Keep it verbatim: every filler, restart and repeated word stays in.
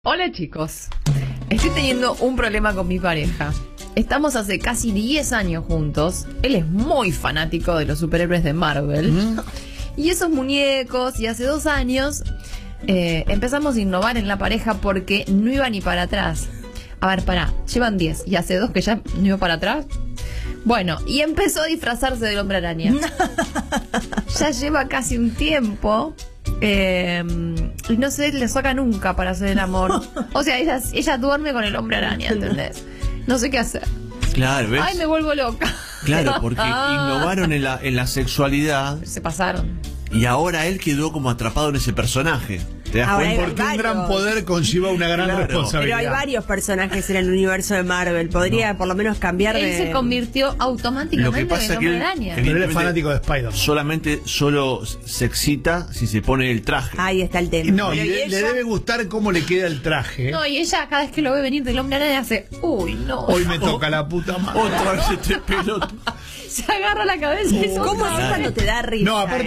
Hola chicos, estoy teniendo un problema con mi pareja. Estamos hace casi diez años juntos. Él es muy fanático de los superhéroes de Marvel mm. y esos muñecos, y hace dos años eh, empezamos a innovar en la pareja porque no iba ni para atrás. A ver, pará, llevan diez y hace dos que ya no iba para atrás. Bueno, y empezó a disfrazarse del Hombre Araña. Ya lleva casi un tiempo. Eh, y no se le saca nunca para hacer el amor. O sea, ella, ella duerme con el Hombre Araña, ¿entendés? No sé qué hacer. Claro, ¿ves? Ay, me vuelvo loca. Claro, porque innovaron en la, en la sexualidad. Se pasaron. Y ahora él quedó como atrapado en ese personaje. ¿Te das Ahora cuenta? porque un gran poder conlleva una gran Claro. responsabilidad. Pero hay varios personajes en el universo de Marvel. Podría no. por lo menos cambiar Él de... se convirtió automáticamente Lo que pasa en el que Hombre él- Araña. Pero él es fanático de Spider-Man. Solamente solo se excita si se pone el traje. Ahí está el tema. No, y Pero le, ¿y le ella? debe gustar cómo le queda el traje. No, y ella cada vez que lo ve venir del Hombre Araña hace, uy, no. Hoy me toca la puta madre. Otra vez este peloto. Se agarra la cabeza y se ¿Cómo es cuando te da risa? No, aparte